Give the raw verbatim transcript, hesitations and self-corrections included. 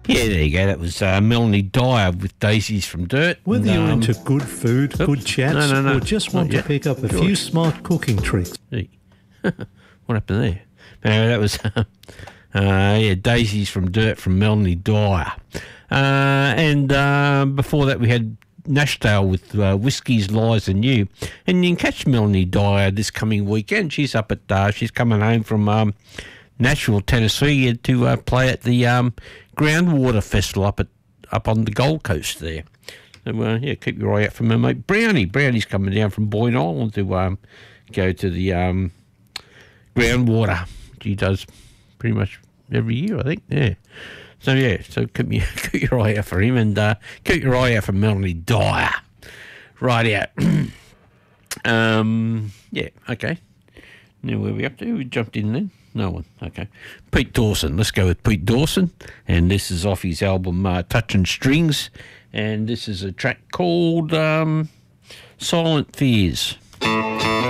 Yeah, there you go. That was uh, Melanie Dyer with Daisies from Dirt. Whether you're Um, into good food, oops, good chats, no, no, no, or just want not to yet. pick up a George. few smart cooking tricks. Hey. What happened there? But anyway, that was uh, yeah, Daisies from Dirt from Melanie Dyer. Uh, and uh, before that, we had Nashdale with uh, Whiskey's Lies and You. And you can catch Melanie Dyer this coming weekend. She's up at, uh, she's coming home from um, Nashville, Tennessee to uh, play at the um, Groundwater Festival up at up on the Gold Coast there. So, uh, yeah, keep your eye out for my mate Brownie. Brownie's coming down from Boyne Island to um, go to the um, Groundwater. She does pretty much every year, I think, yeah. So, yeah, so keep, me, keep your eye out for him and uh, keep your eye out for Melanie Dyer. Right out. um, yeah, okay. Now, where are we up to? We jumped in then? No one. Okay. Pete Dawson. Let's go with Pete Dawson. And this is off his album uh, Touching Strings. And this is a track called um, Silent Fears.